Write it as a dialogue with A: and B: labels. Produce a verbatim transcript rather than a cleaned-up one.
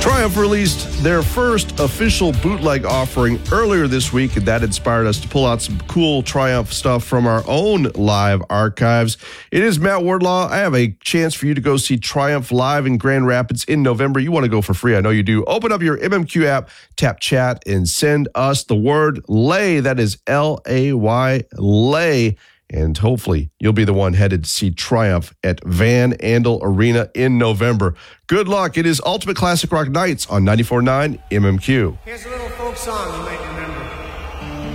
A: Triumph released their first official bootleg offering earlier this week, and that inspired us to pull out some cool Triumph stuff from our own live archives. It is Matt Wardlaw. I have a chance for you to go see Triumph live in Grand Rapids in November. You want to go for free. I know you do. Open up your M M Q app, tap chat, and send us the word LAY. That is L A Y, LAY. And hopefully you'll be the one headed to see Triumph at Van Andel Arena in November. Good luck. It is Ultimate Classic Rock Nights on ninety-four point nine M M Q.
B: Here's a little folk song you might remember.